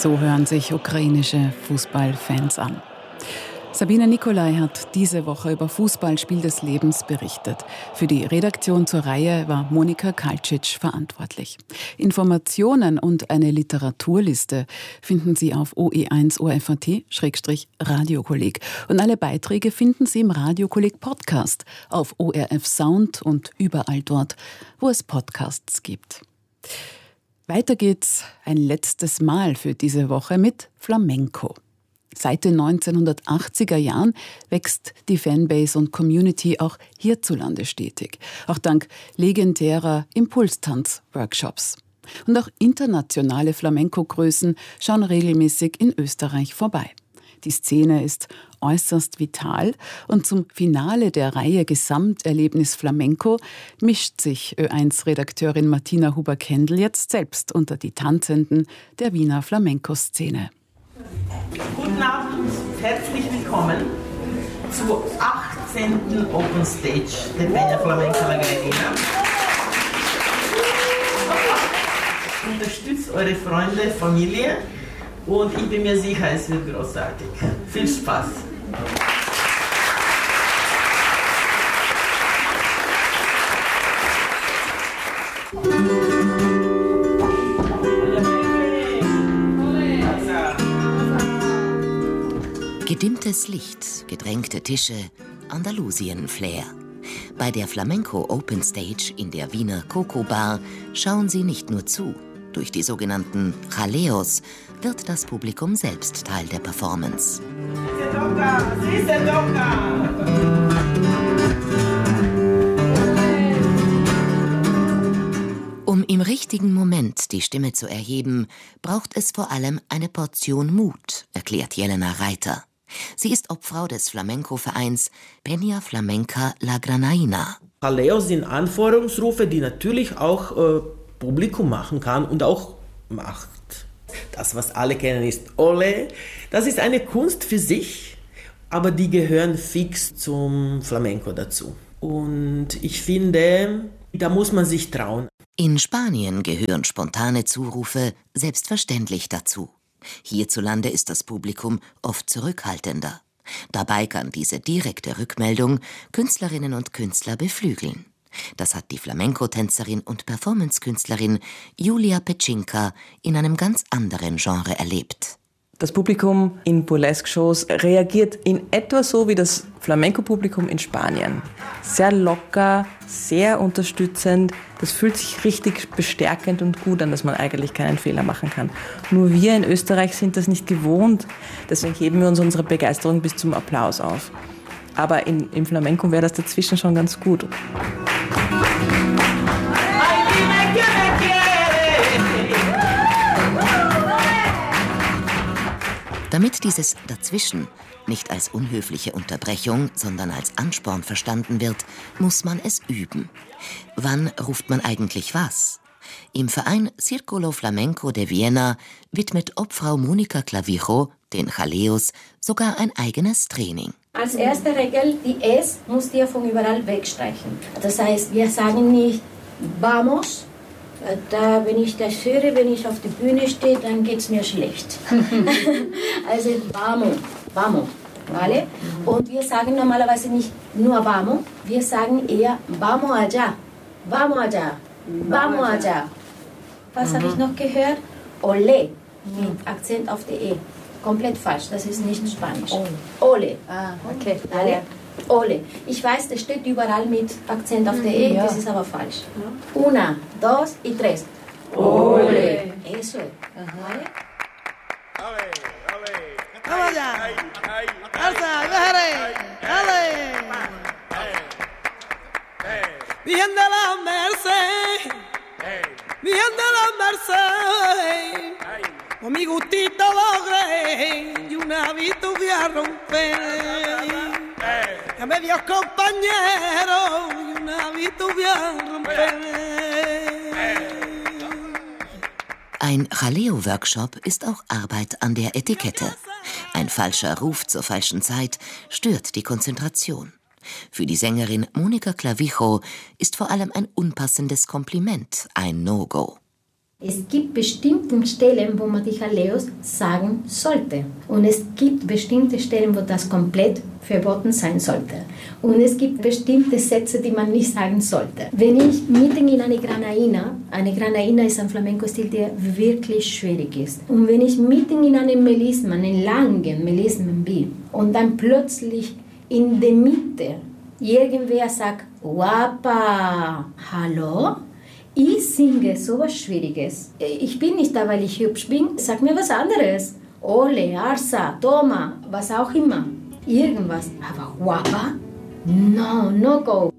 So hören sich ukrainische Fußballfans an. Sabine Nicolai hat diese Woche über Fußballspiel des Lebens berichtet. Für die Redaktion zur Reihe war Monika Kalcic verantwortlich. Informationen und eine Literaturliste finden Sie auf OE1 ORF.at/Radiokolleg. Und alle Beiträge finden Sie im Radiokolleg Podcast auf ORF Sound und überall dort, wo es Podcasts gibt. Weiter geht's ein letztes Mal für diese Woche mit Flamenco. Seit den 1980er Jahren wächst die Fanbase und Community auch hierzulande stetig. Auch dank legendärer Impulstanz-Workshops. Und auch internationale Flamenco-Größen schauen regelmäßig in Österreich vorbei. Die Szene ist äußerst vital und zum Finale der Reihe Gesamterlebnis Flamenco mischt sich Ö1-Redakteurin Martina Huber-Kendall jetzt selbst unter die Tanzenden der Wiener Flamenco-Szene. Guten Abend, herzlich willkommen zur 18. Open Stage der Peña Flamenca La Gallina. Unterstützt eure Freunde, Familie und ich bin mir sicher, es wird großartig. Viel Spaß! Gedimmtes Licht, gedrängte Tische, Andalusien-Flair. Bei der Flamenco Open Stage in der Wiener Coco Bar schauen sie nicht nur zu. Durch die sogenannten Jaleos wird das Publikum selbst Teil der Performance. Um im richtigen Moment die Stimme zu erheben, braucht es vor allem eine Portion Mut, erklärt Jelena Reiter. Sie ist Obfrau des Flamenco-Vereins Peña Flamenca La Granaina. Jaleos sind Anforderungsrufe, die natürlich auch Publikum machen kann und auch macht. Das, was alle kennen, ist Ole. Das ist eine Kunst für sich, aber die gehören fix zum Flamenco dazu. Und ich finde, da muss man sich trauen. In Spanien gehören spontane Zurufe selbstverständlich dazu. Hierzulande ist das Publikum oft zurückhaltender. Dabei kann diese direkte Rückmeldung Künstlerinnen und Künstler beflügeln. Das hat die Flamenco-Tänzerin und Performance-Künstlerin Julia Peczynka in einem ganz anderen Genre erlebt. Das Publikum in Burlesque-Shows reagiert in etwa so wie das Flamenco-Publikum in Spanien. Sehr locker, sehr unterstützend. Das fühlt sich richtig bestärkend und gut an, dass man eigentlich keinen Fehler machen kann. Nur wir in Österreich sind das nicht gewohnt. Deswegen heben wir uns unsere Begeisterung bis zum Applaus auf. Aber im Flamenco wäre das dazwischen schon ganz gut. Damit dieses Dazwischen nicht als unhöfliche Unterbrechung, sondern als Ansporn verstanden wird, muss man es üben. Wann ruft man eigentlich was? Im Verein Círculo Flamenco de Viena widmet Obfrau Monika Clavijo den Jaleos sogar ein eigenes Training. Als erste Regel, die S musst ihr von überall wegstreichen. Das heißt, wir sagen nicht vamos. Da, wenn ich das höre, wenn ich auf der Bühne stehe, dann geht es mir schlecht. Also vamos, vamos, ¿vale? Und wir sagen normalerweise nicht nur vamos, wir sagen eher vamos allá, vamos allá, vamos allá. Was habe ich noch gehört? Ole, mit Akzent auf der E. Komplett falsch, das ist nicht Spanisch. Ole. Ah, okay. ¿Vale? Ole. Ich weiß, das steht überall mit Akzent auf der E, das ist aber falsch. Una, dos y tres. Ole. Eso es. ¿Vale? Ale, ale. Vamos allá. Alza, bájale. Ale. Bien de la Merced. Bien de la Merced. Con mi gustito logré y una vito voy a romper. A medios compañeros y una vito voy a romper. Ein Jaleo-Workshop ist auch Arbeit an der Etikette. Ein falscher Ruf zur falschen Zeit stört die Konzentration. Für die Sängerin Monika Clavijo ist vor allem ein unpassendes Kompliment ein No-Go. Es gibt bestimmte Stellen, wo man die Jaleos sagen sollte. Und es gibt bestimmte Stellen, wo das komplett verboten sein sollte. Und es gibt bestimmte Sätze, die man nicht sagen sollte. Wenn ich mitten in eine Granaína ist ein Flamenco-Stil, der wirklich schwierig ist. Und wenn ich mitten in einem Melisma, einen langen Melisma bin, und dann plötzlich in der Mitte irgendwer sagt, Guapa, hallo? Ich singe sowas Schwieriges. Ich bin nicht da, weil ich hübsch bin. Sag mir was anderes. Ole, Arsa, Toma, was auch immer. Irgendwas. Aber Guapa? No go.